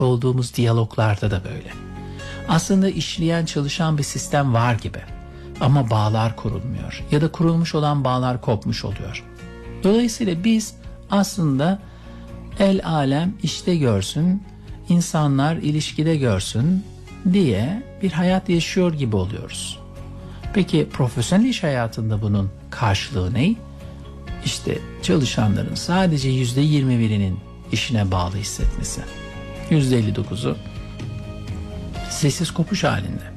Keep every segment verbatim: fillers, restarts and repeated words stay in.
olduğumuz diyaloglarda da böyle. Aslında işleyen, çalışan bir sistem var gibi. Ama bağlar kurulmuyor. Ya da kurulmuş olan bağlar kopmuş oluyor. Dolayısıyla biz aslında el alem işte görsün, insanlar ilişkide görsün diye bir hayat yaşıyor gibi oluyoruz. Peki profesyonel iş hayatında bunun karşılığı ne? İşte çalışanların sadece yüzde yirmi birinin işine bağlı hissetmesi. yüzde elli dokuzu sessiz kopuş halinde.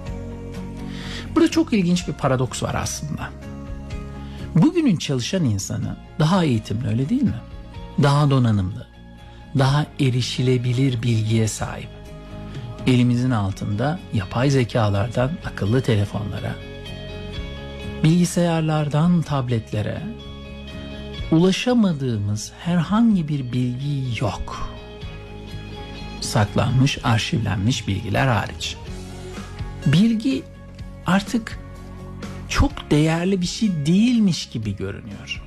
Burada çok ilginç bir paradoks var aslında. Bugünün çalışan insanı daha eğitimli, öyle değil mi? Daha donanımlı, daha erişilebilir bilgiye sahip. Elimizin altında yapay zekalardan akıllı telefonlara, bilgisayarlardan tabletlere ulaşamadığımız herhangi bir bilgi yok. Saklanmış, arşivlenmiş bilgiler hariç. Bilgi artık çok değerli bir şey değilmiş gibi görünüyor.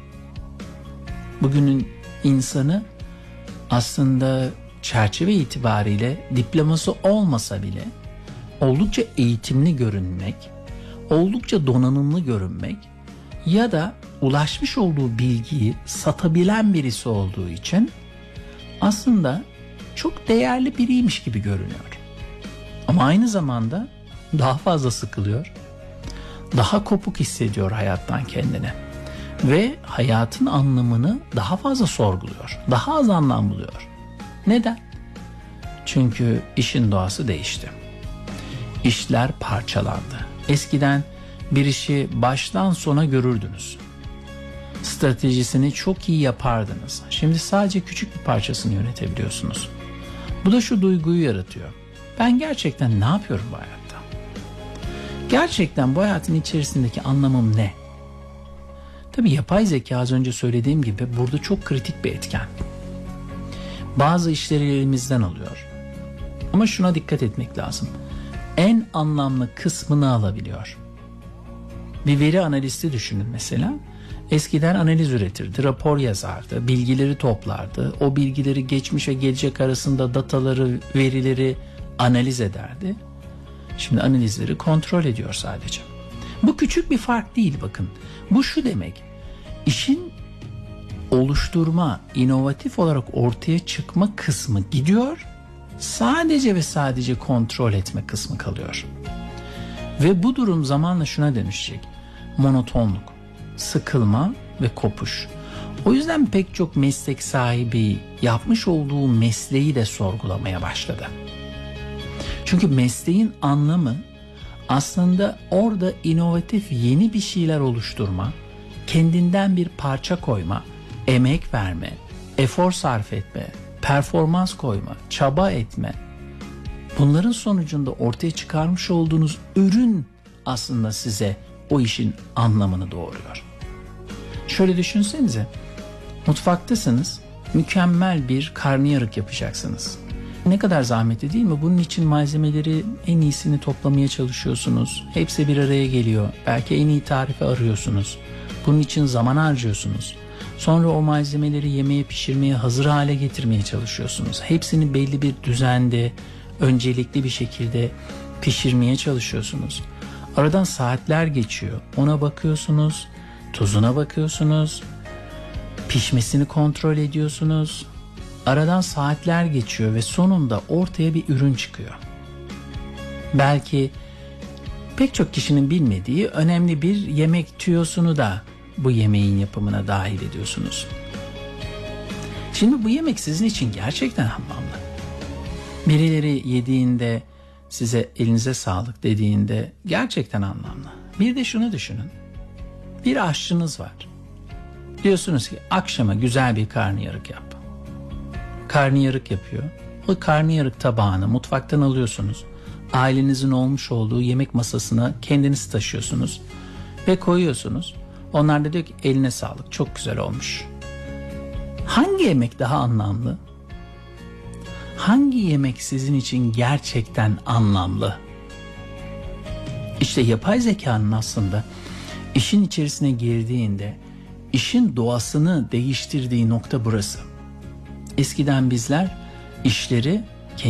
Bugünün insanı aslında çerçeve itibariyle diploması olmasa bile oldukça eğitimli görünmek, oldukça donanımlı görünmek ya da ulaşmış olduğu bilgiyi satabilen birisi olduğu için aslında çok değerli biriymiş gibi görünüyor. Ama aynı zamanda daha fazla sıkılıyor, daha kopuk hissediyor hayattan kendini ve hayatın anlamını daha fazla sorguluyor, daha az anlam buluyor. Neden? Çünkü işin doğası değişti. İşler parçalandı. Eskiden bir işi baştan sona görürdünüz. Stratejisini çok iyi yapardınız. Şimdi sadece küçük bir parçasını yönetebiliyorsunuz. Bu da şu duyguyu yaratıyor. Ben gerçekten ne yapıyorum bu hayatta? Gerçekten bu hayatın içerisindeki anlamım ne? Tabii yapay zeka, az önce söylediğim gibi, burada çok kritik bir etken. Bazı işleri elimizden alıyor. Ama şuna dikkat etmek lazım. En anlamlı kısmını alabiliyor. Bir veri analisti düşünün mesela. Eskiden analiz üretirdi, rapor yazardı, bilgileri toplardı. O bilgileri geçmiş ve gelecek arasında dataları, verileri analiz ederdi. Şimdi analizleri kontrol ediyor sadece. Bu küçük bir fark değil, bakın. Bu şu demek: işin oluşturma, inovatif olarak ortaya çıkma kısmı gidiyor, sadece ve sadece kontrol etme kısmı kalıyor. Ve bu durum zamanla şuna dönüşecek: monotonluk, sıkılma ve kopuş. O yüzden pek çok meslek sahibi yapmış olduğu mesleği de sorgulamaya başladı. Çünkü mesleğin anlamı aslında orada inovatif yeni bir şeyler oluşturma, kendinden bir parça koyma, emek verme, efor sarf etme, performans koyma, çaba etme. Bunların sonucunda ortaya çıkarmış olduğunuz ürün aslında size o işin anlamını doğuruyor. Şöyle düşünsenize, mutfaktasınız, mükemmel bir karnıyarık yapacaksınız. Ne kadar zahmetli değil mi? Bunun için malzemeleri en iyisini toplamaya çalışıyorsunuz. Hepsi bir araya geliyor. Belki en iyi tarifi arıyorsunuz. Bunun için zaman harcıyorsunuz. Sonra o malzemeleri yemeğe, pişirmeye hazır hale getirmeye çalışıyorsunuz. Hepsini belli bir düzende, öncelikli bir şekilde pişirmeye çalışıyorsunuz. Aradan saatler geçiyor. Ona bakıyorsunuz, tuzuna bakıyorsunuz, pişmesini kontrol ediyorsunuz. Aradan saatler geçiyor ve sonunda ortaya bir ürün çıkıyor. Belki pek çok kişinin bilmediği önemli bir yemek tüyosunu da bu yemeğin yapımına dahil ediyorsunuz. Şimdi bu yemek sizin için gerçekten anlamlı. Birileri yediğinde size elinize sağlık dediğinde gerçekten anlamlı. Bir de şunu düşünün. Bir aşçınız var. Diyorsunuz ki akşama güzel bir karnıyarık yap. Karnıyarık yapıyor. O karnıyarık tabağını mutfaktan alıyorsunuz. Ailenizin olmuş olduğu yemek masasına kendiniz taşıyorsunuz ve koyuyorsunuz. Onlar da diyor ki eline sağlık, çok güzel olmuş. Hangi yemek daha anlamlı? Hangi yemek sizin için gerçekten anlamlı? İşte yapay zekanın aslında işin içerisine girdiğinde işin doğasını değiştirdiği nokta burası. Eskiden bizler işleri